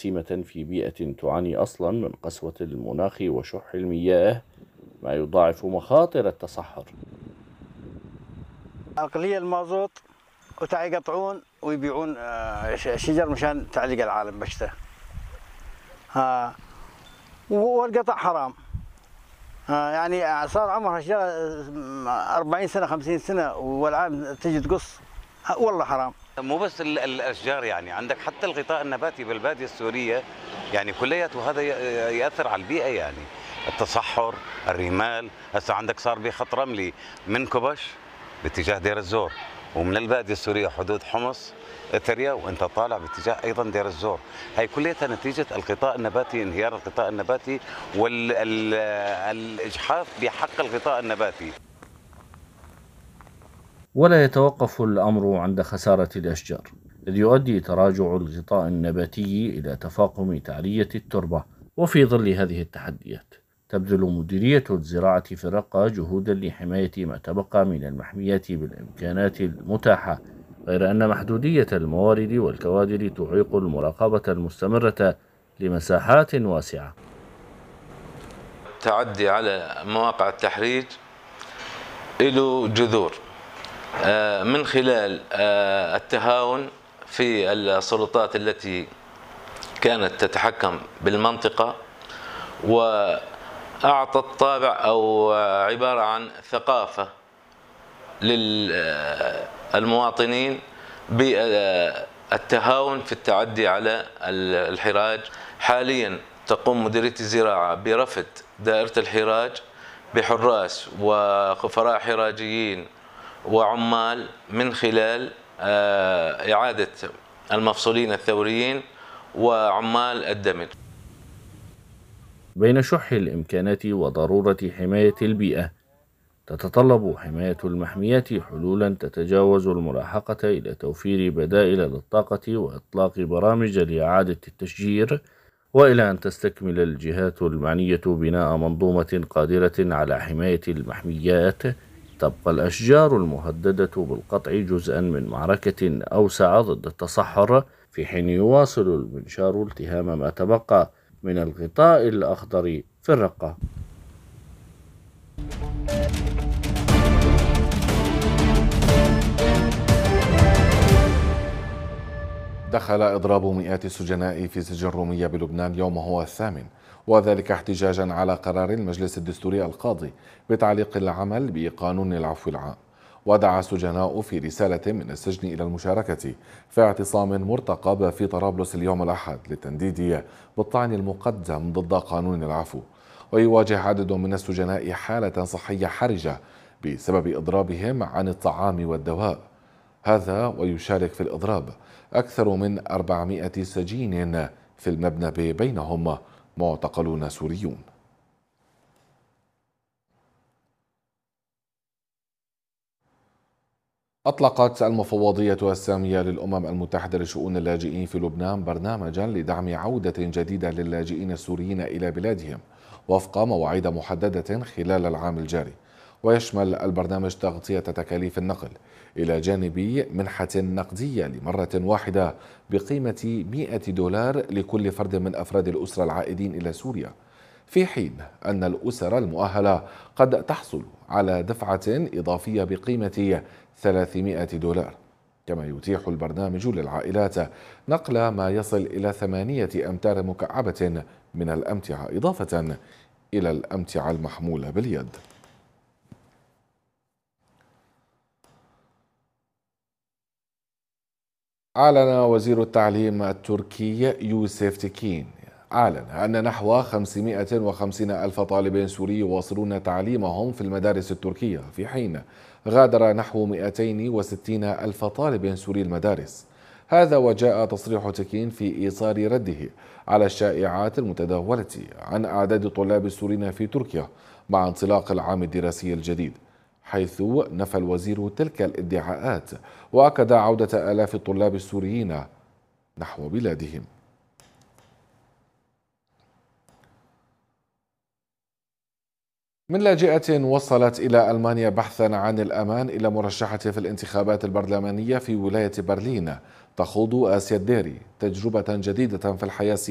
جسيمة في بيئة تعاني أصلا من قسوة المناخ وشح المياه، ما يضاعف مخاطر التصحر. القلية المازوت وتاع يقطعون ويبيعون شجر مشان تعليق العالم بشته. والقطع حرام. يعني صار عمرها الشجرة 40 سنة 50 سنة والعالم تجي تقص، والله حرام. مو بس الاشجار، يعني عندك حتى الغطاء النباتي بالباديه السوريه، يعني كلياته هذا ياثر على البيئه. يعني التصحر، الرمال، هسه عندك صار بخط رملي من كبش باتجاه دير الزور، ومن الباديه السوريه حدود حمص ثريا وانت طالع باتجاه ايضا دير الزور. هي كلها نتيجه الغطاء النباتي، انهيار الغطاء النباتي والاجحاف بحق الغطاء النباتي. ولا يتوقف الأمر عند خسارة الأشجار، إذ يؤدي تراجع الغطاء النباتي إلى تفاقم تعرية التربة. وفي ظل هذه التحديات تبذل مديرية الزراعة في الرقة جهودا لحماية ما تبقى من المحميات بالإمكانات المتاحة، غير أن محدودية الموارد والكوادر تعيق المراقبة المستمرة لمساحات واسعة. التعدي على مواقع التحريج له جذور من خلال التهاون في السلطات التي كانت تتحكم بالمنطقة، وأعطت طابع أو عبارة عن ثقافة للمواطنين بالتهاون في التعدي على الحراج. حاليا تقوم مديرية الزراعة برفد دائرة الحراج بحراس وخفراء حراجيين وعمال من خلال إعادة المفصولين الثوريين وعمال الدمج. بين شح الإمكانات وضرورة حماية البيئة، تتطلب حماية المحميات حلولا تتجاوز الملاحقة إلى توفير بدائل للطاقة وإطلاق برامج لإعادة التشجير، وإلى أن تستكمل الجهات المعنية بناء منظومة قادرة على حماية المحميات. تبقى الأشجار المهددة بالقطع جزءا من معركة أوسع ضد التصحر، في حين يواصل المنشار التهام ما تبقى من الغطاء الأخضر في الرقة. دخل إضراب مئات السجناء في سجن رومية بلبنان يومه الثامن، وذلك احتجاجا على قرار المجلس الدستوري القاضي بتعليق العمل بقانون العفو العام. ودعا السجناء في رسالة من السجن إلى المشاركة في اعتصام مرتقب في طرابلس اليوم الأحد للتنديد بالطعن المقدم ضد قانون العفو. ويواجه عدد من السجناء حالة صحية حرجة بسبب إضرابهم عن الطعام والدواء. هذا ويشارك في الإضراب أكثر من 400 سجين في المبنى، بينهم معتقلون سوريون. أطلقت المفوضية السامية للأمم المتحدة لشؤون اللاجئين في لبنان برنامجا لدعم عودة جديدة للاجئين السوريين إلى بلادهم وفق مواعيد محددة خلال العام الجاري. ويشمل البرنامج تغطية تكاليف النقل إلى جانب منحة نقدية لمرة واحدة بقيمة $100 لكل فرد من أفراد الأسرة العائدين إلى سوريا، في حين أن الأسر المؤهلة قد تحصل على دفعة إضافية بقيمة $300. كما يتيح البرنامج للعائلات نقل ما يصل إلى 8 أمتار مكعبة من الأمتعة، إضافة إلى الأمتعة المحمولة باليد. أعلن وزير التعليم التركي يوسف تكين أن نحو 550 ألف طالب سوري يواصلون تعليمهم في المدارس التركية، في حين غادر نحو 260 ألف طالب سوري المدارس. هذا وجاء تصريح تكين في إطار رده على الشائعات المتداولة عن أعداد الطلاب السوريين في تركيا مع انطلاق العام الدراسي الجديد، حيث نفى الوزير تلك الادعاءات وأكد عودة آلاف الطلاب السوريين نحو بلادهم. من لاجئة وصلت إلى ألمانيا بحثا عن الأمان إلى مرشحة في الانتخابات البرلمانية في ولاية برلين، تخوض آسيا الديري تجربة جديدة في الحياة